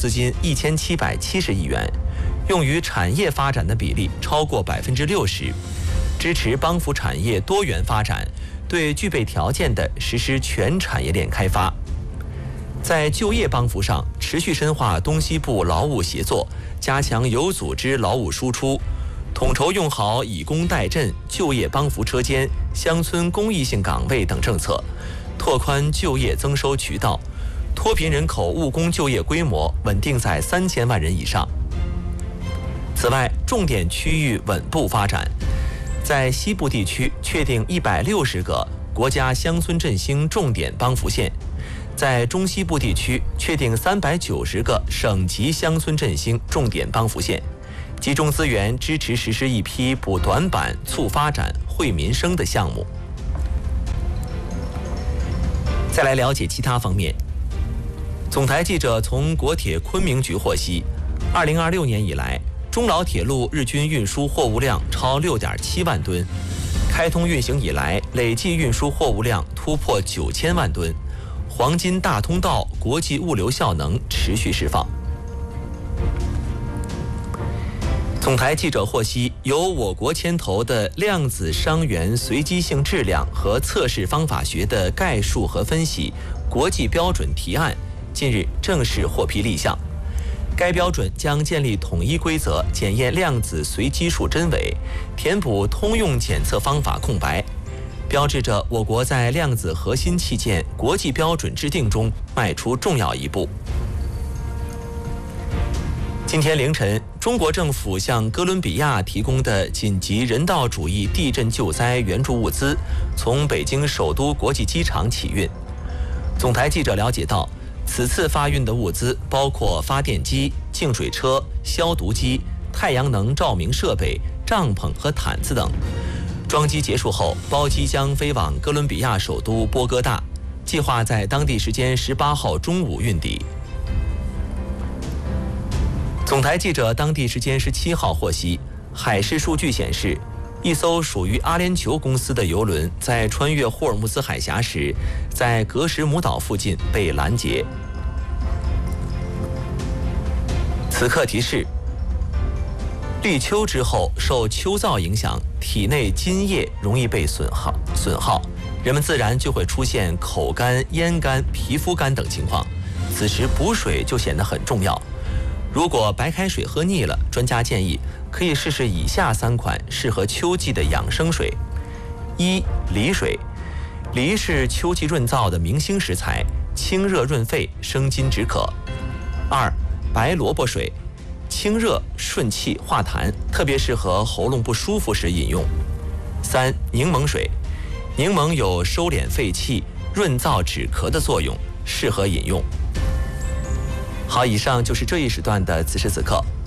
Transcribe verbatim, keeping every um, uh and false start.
资金一千七百七十亿元，用于产业发展的比例超过百分之六十，支持帮扶产业多元发展，对具备条件的实施全产业链开发。在就业帮扶上，持续深化东西部劳务协作，加强有组织劳务输出，统筹用好以工代赈、就业帮扶车间、乡村公益性岗位等政策，拓宽就业增收渠道，脱贫人口务工就业规模稳定在三千万人以上。此外，重点区域稳步发展，在西部地区确定一百六十个国家乡村振兴重点帮扶县，在中西部地区确定三百九十个省级乡村振兴重点帮扶县，集中资源支持实施一批补短板、促发展、惠民生的项目。再来了解其他方面。总台记者从国铁昆明局获悉，二零二六年以来，中老铁路日均运输货物量超六点七万吨，开通运行以来，累计运输货物量突破九千万吨，黄金大通道国际物流效能持续释放。总台记者获悉，由我国牵头的量子伤员随机性质量和测试方法学的概述和分析国际标准提案近日正式获批立项。该标准将建立统一规则，检验量子随机数真伪，填补通用检测方法空白，标志着我国在量子核心器件国际标准制定中迈出重要一步。今天凌晨，中国政府向哥伦比亚提供的紧急人道主义地震救灾援助物资从北京首都国际机场起运。总台记者了解到，此次发运的物资包括发电机、净水车、消毒机、太阳能照明设备、帐篷和毯子等。装机结束后，包机将飞往哥伦比亚首都波哥大，计划在当地时间十八号中午运抵。总台记者当地时间十七号获悉，海事数据显示，一艘属于阿联酋公司的邮轮在穿越霍尔木兹海峡时，在格什姆岛附近被拦截。此刻提示：立秋之后，受秋燥影响，体内津液容易被损耗，损耗，人们自然就会出现口干、咽干、皮肤干等情况。此时补水就显得很重要。如果白开水喝腻了，专家建议可以试试以下三款适合秋季的养生水：一、梨水。梨是秋季润燥的明星食材，清热润肺，生津止渴。二、白萝卜水，清热顺气化痰，特别适合喉咙不舒服时饮用。三、柠檬水。柠檬有收敛肺气、润燥止咳的作用，适合饮用。好，以上就是这一时段的此时此刻。